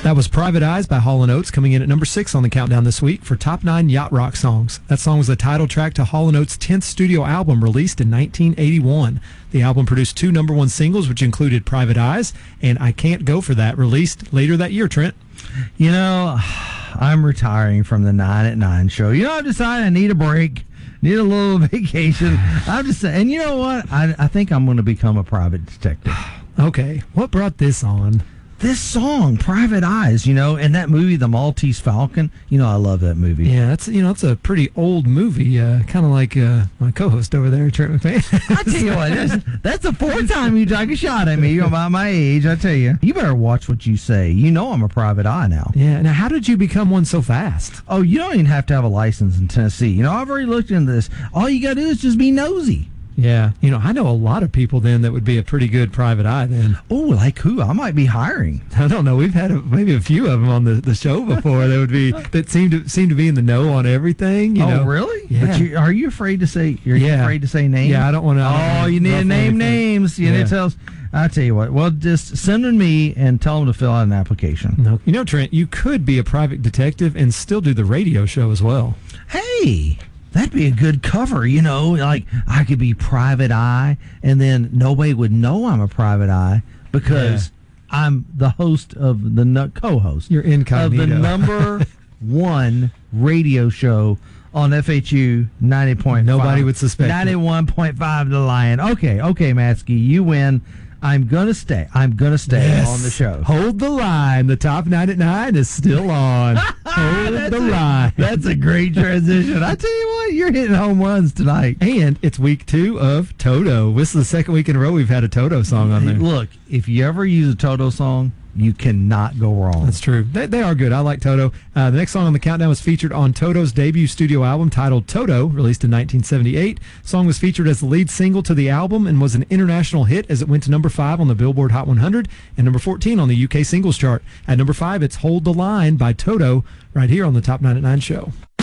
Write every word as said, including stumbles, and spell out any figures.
That was Private Eyes by Hall and Oates, coming in at number six on the countdown this week for Top nine Yacht Rock songs. That song was the title track to Hall and Oates' tenth studio album, released in nineteen eighty-one. The album produced two number one singles, which included Private Eyes and I Can't Go For That, released later that year, Trent. You know, I'm retiring from the nine at nine show. You know, I've decided I need a break. Need a little vacation. I'm just saying, and you know what? I, I think I'm going to become a private detective. Okay, what brought this on? This song, Private Eyes, you know, and that movie, The Maltese Falcon. You know, I love that movie. Yeah, that's you know, it's a pretty old movie. Uh, kind of like uh, my co-host over there, Trent McMahon. I tell you what, that's, that's the fourth time you take a shot at me about my age. I tell you, you better watch what you say. You know, I'm a private eye now. Yeah. Now, how did you become one so fast? Oh, you don't even have to have a license in Tennessee. You know, I've already looked into this. All you got to do is just be nosy. Yeah. You know, I know a lot of people then that would be a pretty good private eye then. Oh, like who? I might be hiring. I don't know. We've had a, maybe a few of them on the, the show before that would be that seem to seem to be in the know on everything. You oh, know? really? Yeah. But you, are you afraid to say? You're yeah. afraid to say names? Yeah, I don't want to. Oh, you need to name names. You yeah. need to tell us. I tell you what. Well, just send them to me and tell them to fill out an application. No, you know, Trent, you could be a private detective and still do the radio show as well. Hey. That'd be a good cover, you know, like I could be Private Eye, and then nobody would know I'm a private eye because yeah. I'm the host of the no, co-host. You're incognito. Of the number one radio show on F H U ninety point five. Nobody would suspect ninety-one point five The Lion. Okay, okay, Matsky, you win. I'm going to stay. I'm going to stay yes. on the show. Hold the line. The top nine at nine is still on. Hold the a, line. That's a great transition. I tell you what, you're hitting home runs tonight. And it's week two of Toto. This is the second week in a row we've had a Toto song on there. Look, if you ever use a Toto song, you cannot go wrong. That's true. They, they are good. I like Toto. Uh, the next song on the countdown was featured on Toto's debut studio album titled Toto, released in nineteen seventy-eight. The song was featured as the lead single to the album and was an international hit as it went to number five on the Billboard Hot one hundred and number fourteen on the U K singles chart. At number five, it's Hold the Line by Toto, right here on the Top nine at nine show.